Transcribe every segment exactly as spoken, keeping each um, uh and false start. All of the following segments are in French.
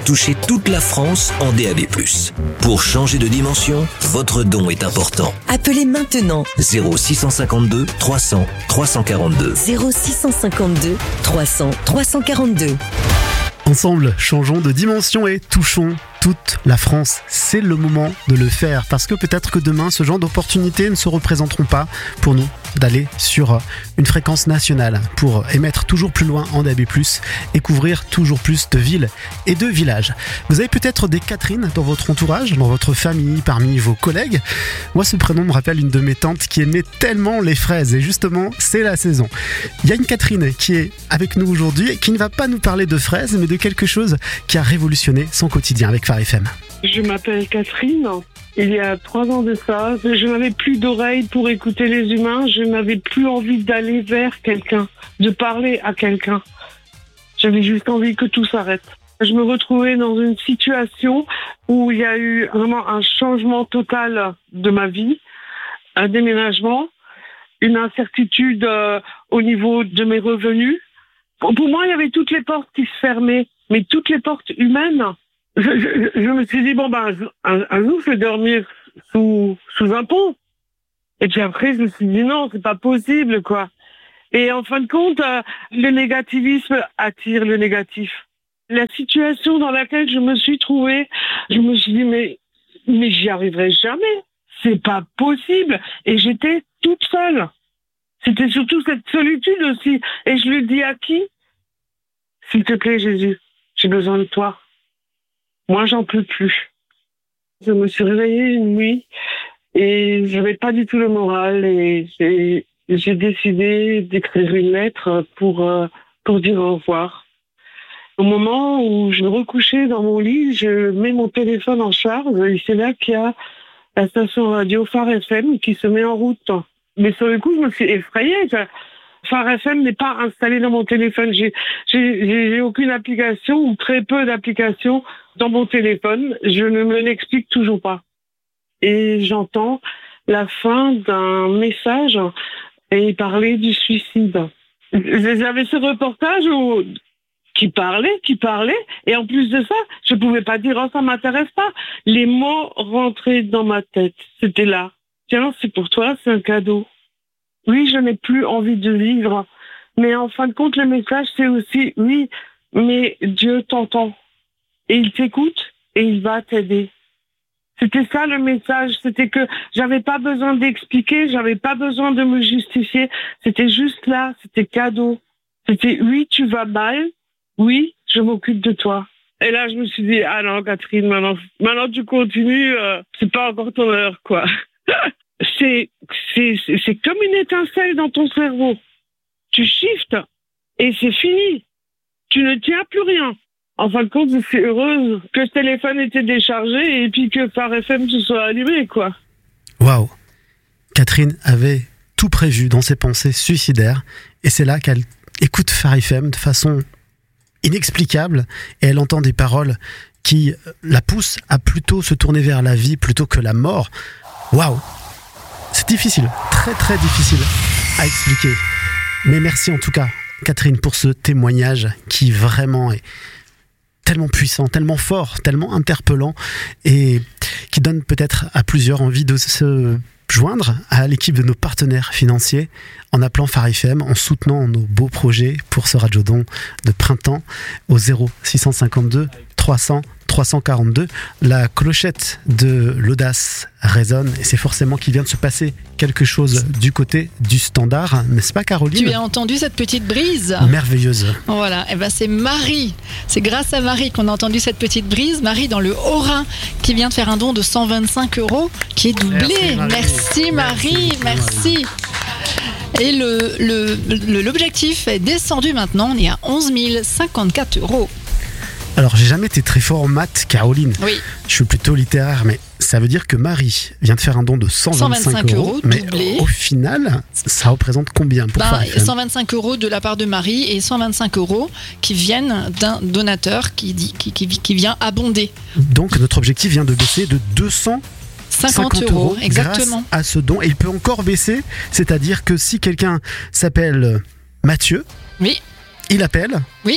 toucher toute la France en D A B plus. Pour changer de dimension, votre don est important. Appelez maintenant zéro six cent cinquante-deux trois cents trois cent quarante-deux. zéro six cent cinquante-deux trois cents trois cent quarante-deux. Ensemble, changeons de dimension et touchons toute la France. C'est le moment de le faire parce que peut-être que demain, ce genre d'opportunités ne se représenteront pas pour nous d'aller sur une fréquence nationale pour émettre toujours plus loin en D A B plus, et couvrir toujours plus de villes et de villages. Vous avez peut-être des Catherine dans votre entourage, dans votre famille, parmi vos collègues. Moi, ce prénom me rappelle une de mes tantes qui aimait tellement les fraises et justement, c'est la saison. Il y a une Catherine qui est avec nous aujourd'hui et qui ne va pas nous parler de fraises, mais de quelque chose qui a révolutionné son quotidien avec Phare F M. Je m'appelle Catherine. Il y a trois ans de ça, je n'avais plus d'oreilles pour écouter les humains. Je n'avais plus envie d'aller vers quelqu'un, de parler à quelqu'un. J'avais juste envie que tout s'arrête. Je me retrouvais dans une situation où il y a eu vraiment un changement total de ma vie, un déménagement, une incertitude euh, au niveau de mes revenus. Pour, pour moi, il y avait toutes les portes qui se fermaient, mais toutes les portes humaines. Je, je, je me suis dit, bon, ben, un, un jour, je vais dormir sous, sous un pont. Et puis après, je me suis dit, non, c'est pas possible, quoi. Et en fin de compte, euh, le négativisme attire le négatif. La situation dans laquelle je me suis trouvée, je me suis dit, mais, mais j'y arriverai jamais. C'est pas possible. Et j'étais toute seule. C'était surtout cette solitude aussi. Et je lui dis à qui? S'il te plaît, Jésus, j'ai besoin de toi. Moi, j'en peux plus. Je me suis réveillée une nuit et j'avais pas du tout le moral et j'ai, j'ai décidé d'écrire une lettre pour, euh, pour dire au revoir. Au moment où je me recouchais dans mon lit, je mets mon téléphone en charge et c'est là qu'il y a la station radio Phare F M qui se met en route. Mais sur le coup, je me suis effrayée. Phare F M n'est pas installé dans mon téléphone. J'ai, j'ai, j'ai aucune application ou très peu d'applications dans mon téléphone. Je ne me l'explique toujours pas. Et j'entends la fin d'un message et il parlait du suicide. J'avais ce reportage où, qui parlait, qui parlait, et en plus de ça, je pouvais pas dire, oh, ça m'intéresse pas. Les mots rentraient dans ma tête. C'était là. Tiens, c'est pour toi, c'est un cadeau. Oui, je n'ai plus envie de vivre. Mais en fin de compte, le message, c'est aussi, oui, mais Dieu t'entend. Et il t'écoute et il va t'aider. C'était ça le message. C'était que j'avais pas besoin d'expliquer, j'avais pas besoin de me justifier. C'était juste là, c'était cadeau. C'était, oui, tu vas mal. Oui, je m'occupe de toi. Et là, je me suis dit, ah non, Catherine, maintenant, maintenant tu continues, euh, c'est pas encore ton heure, quoi. C'est, c'est, c'est, c'est comme une étincelle dans ton cerveau. Tu shifts et c'est fini. Tu ne tiens plus rien. En fin de compte, je suis heureuse que ce téléphone était déchargé et puis que Phare F M se soit allumé, quoi. Waouh! Catherine avait tout prévu dans ses pensées suicidaires et c'est là qu'elle écoute Phare F M de façon inexplicable et elle entend des paroles qui la poussent à plutôt se tourner vers la vie plutôt que la mort. Waouh! C'est difficile, très très difficile à expliquer. Mais merci en tout cas, Catherine, pour ce témoignage qui vraiment est tellement puissant, tellement fort, tellement interpellant et qui donne peut-être à plusieurs envie de se joindre à l'équipe de nos partenaires financiers en appelant Phare F M, en soutenant nos beaux projets pour ce Radiodon de printemps au zéro six cent cinquante-deux trois cents trois cent quarante-deux. La clochette de l'audace résonne et c'est forcément qu'il vient de se passer quelque chose du côté du standard, n'est-ce pas, Caroline? Tu as entendu cette petite brise? Merveilleuse. Voilà, et ben c'est Marie. C'est grâce à Marie qu'on a entendu cette petite brise. Marie dans le Haut-Rhin qui vient de faire un don de cent vingt-cinq euros qui est doublé. Merci Marie, merci. Marie, merci. Et le, le, le, l'objectif est descendu maintenant. On est à onze mille cinquante-quatre euros. Alors, j'ai jamais été très fort en maths, Caroline. Oui. Je suis plutôt littéraire, mais ça veut dire que Marie vient de faire un don de cent vingt-cinq euros. Mais doublé. Au final, ça représente combien pour ben, Phare F M? cent vingt-cinq euros de la part de Marie et cent vingt-cinq euros qui viennent d'un donateur qui, dit, qui, qui, qui vient abonder. Donc, notre objectif vient de baisser de deux cents cinquante euros, exactement. Grâce à ce don. Et il peut encore baisser, c'est-à-dire que si quelqu'un s'appelle Mathieu, oui, il appelle. Oui.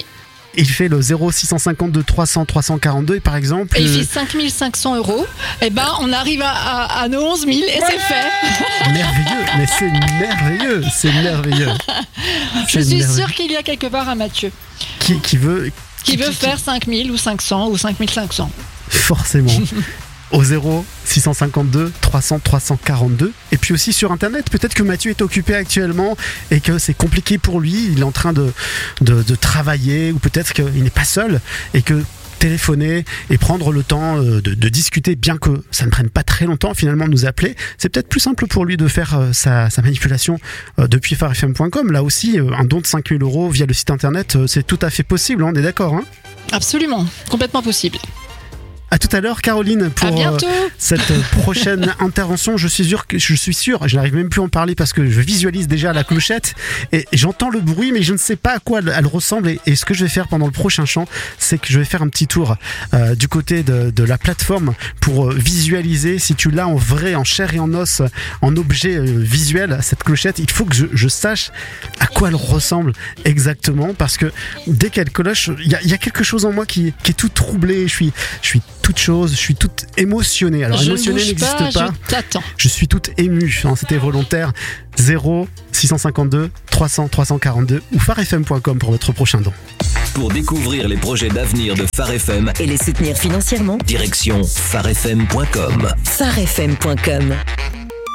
il fait le zéro six cent cinquante-deux trois cents trois cent quarante-deux et par exemple... Et il fait cinq mille cinq cents euros. Et ben on arrive à, à, à nos onze mille et c'est fait. Merveilleux, mais c'est merveilleux, c'est merveilleux. Je C'est suis merveilleux. sûre qu'il y a quelque part un Mathieu Qui, qui veut... qui veut faire cinq mille ou cinq cents ou cinq mille cinq cents. Forcément. Au zéro six cent cinquante-deux trois cents trois cent quarante-deux. Et puis aussi sur internet, peut-être que Mathieu est occupé actuellement et que c'est compliqué pour lui, il est en train de, de, de travailler, ou peut-être qu'il n'est pas seul et que téléphoner et prendre le temps de, de discuter, bien que ça ne prenne pas très longtemps finalement de nous appeler, c'est peut-être plus simple pour lui de faire sa, sa manipulation depuis phare f m point com. Là aussi, un don de cinq mille euros via le site internet, c'est tout à fait possible, on est d'accord, hein? Absolument, complètement possible. À tout à l'heure, Caroline, pour euh, cette prochaine intervention. Je suis sûr que je suis sûr, je n'arrive même plus à en parler parce que je visualise déjà la clochette et j'entends le bruit, mais je ne sais pas à quoi elle, elle ressemble. Et, et ce que je vais faire pendant le prochain chant, c'est que je vais faire un petit tour euh, du côté de, de la plateforme pour euh, visualiser. Si tu l'as en vrai, en chair et en os, en objet euh, visuel, cette clochette, il faut que je, je sache à quoi elle ressemble exactement, parce que dès qu'elle cloche, il y, y a quelque chose en moi qui, qui est tout troublé. Je suis, je suis toute chose, je suis toute émotionnée. Alors, je émotionnée n'existe pas. pas. Je t'attends. Je suis toute émue. Hein, c'était volontaire. zéro six cent cinquante-deux trois cents trois cent quarante-deux ou phare f m point com pour votre prochain don. Pour découvrir les projets d'avenir de Phare F M Et les soutenir financièrement, direction phare f m point com. phare f m point com.